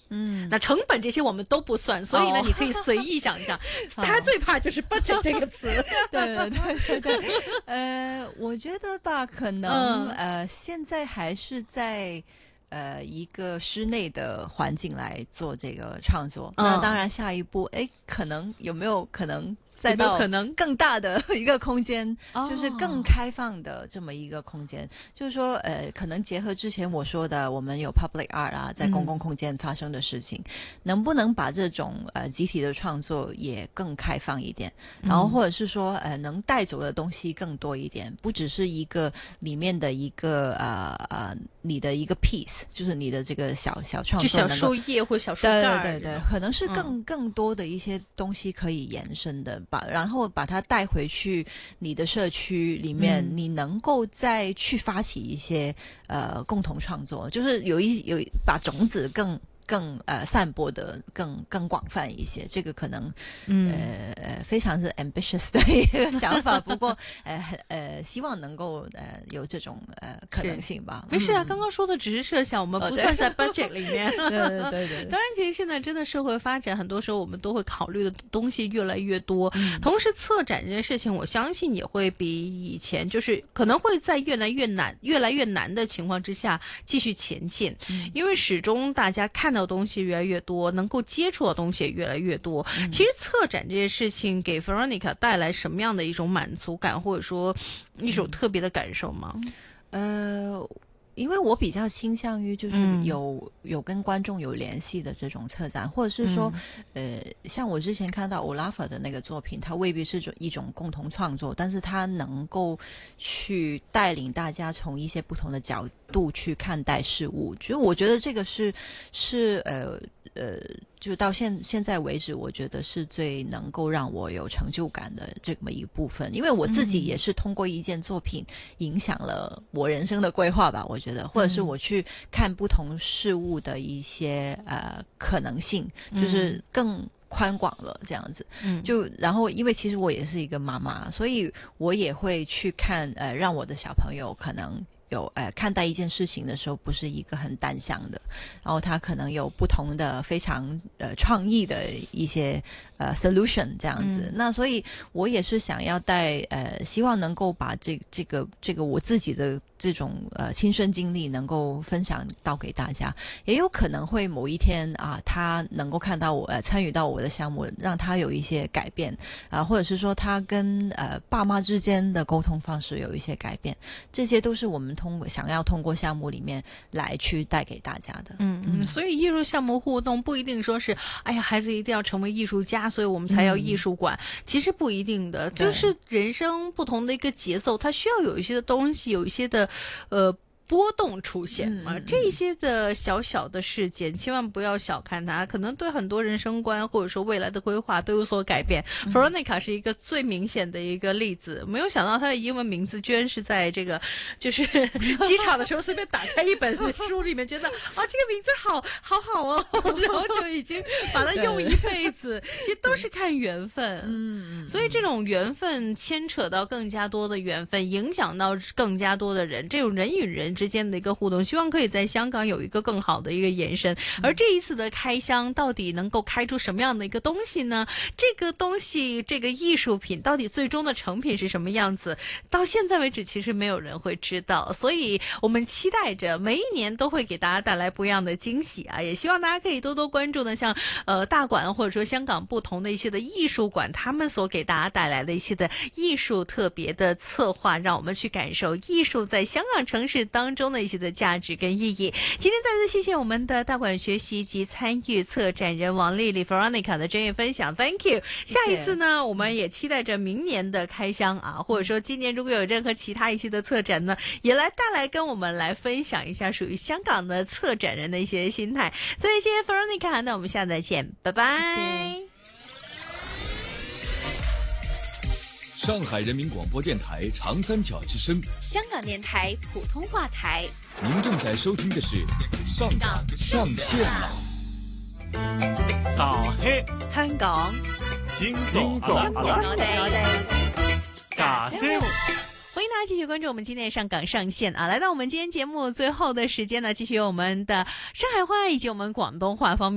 那成本这些我们都不算，所以呢，你可以随意想象。他最怕就是 budget 这个词。 对，我觉得吧，可能现在还是在一个室内的环境来做这个创作。那当然，下一步，可能有没有可能？再到可能更大的一个空间，就是更开放的这么一个空间，就是说可能结合之前我说的我们有 public art 啊，在公共空间发生的事情，能不能把这种集体的创作也更开放一点，然后或者是说能带走的东西更多一点，不只是一个里面的一个你的一个 piece， 就是你的这个小创作，就小树叶或小树干， 对，可能是更多的一些东西可以延伸的。然后把它带回去你的社区里面，你能够再去发起一些共同创作，就是有把种子更散播的更广泛一些，这个可能非常是 ambitious 的一个想法，不过希望能够有这种可能性吧。 没事啊，刚刚说的只是设想，我们不算在 budget 里面。 对。 当然，其实现在真的社会发展，很多时候我们都会考虑的东西越来越多。同时，策展这件事情，我相信也会比以前，就是可能会在越来越难的情况之下继续前进，因为始终大家看到东西越来越多，能够接触的东西也越来越多。其实策展这件事情给 Veronica 带来什么样的一种满足感，或者说一种特别的感受吗？ 因为我比较倾向于就是有跟观众有联系的这种策展，或者是说像我之前看到 Olafur 的那个作品，它未必是一种共同创作，但是它能够去带领大家从一些不同的角度去看待事物，就我觉得这个是就到现在为止，我觉得是最能够让我有成就感的这么一部分，因为我自己也是通过一件作品影响了我人生的规划吧，我觉得，或者是我去看不同事物的一些可能性，就是更宽广了这样子。就然后因为其实我也是一个妈妈，所以我也会去看让我的小朋友可能有看待一件事情的时候不是一个很单向的，然后他可能有不同的非常创意的一些solution 这样子。那所以我也是想要希望能够把这个我自己的这种亲身经历能够分享到给大家，也有可能会某一天他能够看到我参与到我的项目，让他有一些改变或者是说他跟爸妈之间的沟通方式有一些改变，这些都是我们想要通过项目里面来去带给大家的。 所以艺术项目互动不一定说是孩子一定要成为艺术家，所以我们才要艺术馆，其实不一定的，就是人生不同的一个节奏，它需要有一些的东西，有一些的波动出现嘛，这些的小小的事件千万不要小看它，可能对很多人生观或者说未来的规划都有所改变。Veronica 是一个最明显的一个例子，没有想到她的英文名字居然是在这个就是机场的时候随便打开一本书里面觉得这个名字好哦，然后就已经把它用一辈子。其实都是看缘分，所以这种缘分牵扯到更加多的缘分，影响到更加多的人，这种人与人之间的一个互动，希望可以在香港有一个更好的一个延伸。而这一次的开箱到底能够开出什么样的一个东西呢？这个东西，这个艺术品到底最终的成品是什么样子，到现在为止其实没有人会知道，所以我们期待着每一年都会给大家带来不一样的惊喜也希望大家可以多多关注呢，像大馆或者说香港不同的一些的艺术馆，他们所给大家带来的一些的艺术特别的策划，让我们去感受艺术在香港城市当中的一些的价值跟意义。今天再次谢谢我们的大馆学习及参与策展人王丽丽 Veronica 的专业分享 ，Thank you。下一次呢，我们也期待着明年的开箱或者说今年如果有任何其他一些的策展呢，也带来跟我们来分享一下属于香港的策展人的一些心态。所以谢谢 Veronica， 那我们下次再见，拜拜。 上海人民广播电台长三角之声， 香港电台普通话台。 您正在收听的是上港上线了。 撒嘿， 香港精咗啦， 我哋假聲。 欢迎大家继续关注我们今天的上港上线来到我们今天节目最后的时间呢，继续有我们的上海话以及我们广东话方面。